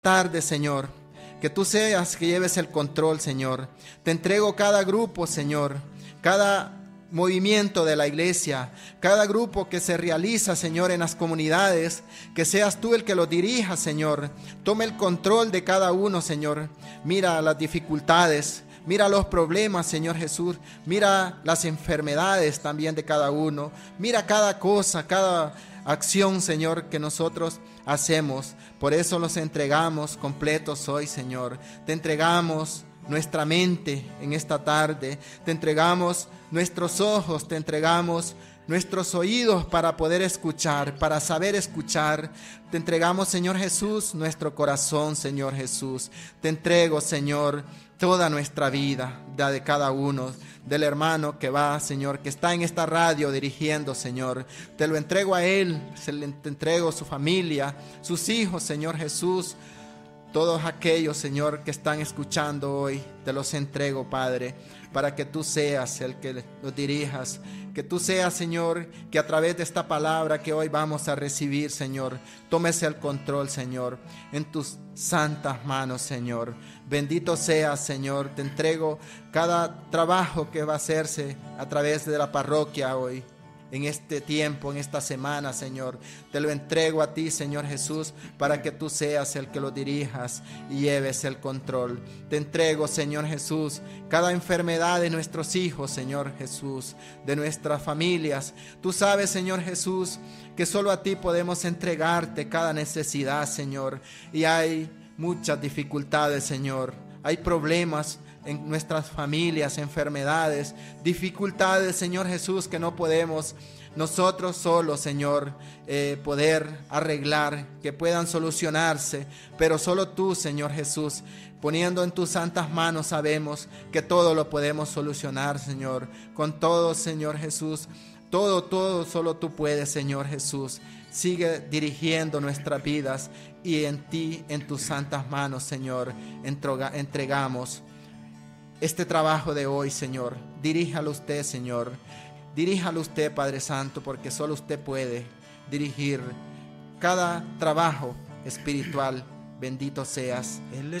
tarde, Señor, que tú seas que lleves el control, Señor. Te entrego cada grupo, Señor, cada movimiento de la iglesia, cada grupo que se realiza, Señor, en las comunidades, que seas tú el que lo dirija, Señor. Tome el control de cada uno, Señor. Mira las dificultades, mira los problemas, Señor Jesús. Mira las enfermedades también de cada uno. Mira cada cosa, cada acción, Señor, que nosotros hacemos. Por eso los entregamos completos hoy, Señor. Te entregamos nuestra mente en esta tarde. Te entregamos nuestros ojos, te entregamos nuestros oídos para poder escuchar, para saber escuchar. Te entregamos, Señor Jesús, nuestro corazón, Señor Jesús. Te entrego, Señor, toda nuestra vida, la de cada uno, del hermano que va, Señor, que está en esta radio dirigiendo, Señor. Te lo entrego a él, te entrego su familia, sus hijos, Señor Jesús. Todos aquellos, Señor, que están escuchando hoy, te los entrego, Padre, para que tú seas el que los dirijas. Que tú seas, Señor, que a través de esta palabra que hoy vamos a recibir, Señor, tomes el control, Señor, en tus santas manos, Señor. Bendito seas, Señor. Te entrego cada trabajo que va a hacerse a través de la parroquia hoy. En este tiempo, en esta semana, Señor, te lo entrego a ti, Señor Jesús, para que tú seas el que lo dirijas y lleves el control. Te entrego, Señor Jesús, cada enfermedad de nuestros hijos, Señor Jesús, de nuestras familias. Tú sabes, Señor Jesús, que solo a ti podemos entregarte cada necesidad, Señor. Y hay muchas dificultades, Señor. Hay problemas en nuestras familias, enfermedades, dificultades, Señor Jesús, que no podemos nosotros solos, Señor, poder arreglar, que puedan solucionarse, pero solo tú, Señor Jesús, poniendo en tus santas manos, sabemos que todo lo podemos solucionar, Señor, con todo, Señor Jesús, todo, solo tú puedes, Señor Jesús. Sigue dirigiendo nuestras vidas y en ti, en tus santas manos, Señor, entregamos este trabajo de hoy, Señor. Diríjalo usted, Señor. Diríjalo usted, Padre Santo, porque solo usted puede dirigir cada trabajo espiritual. Bendito seas.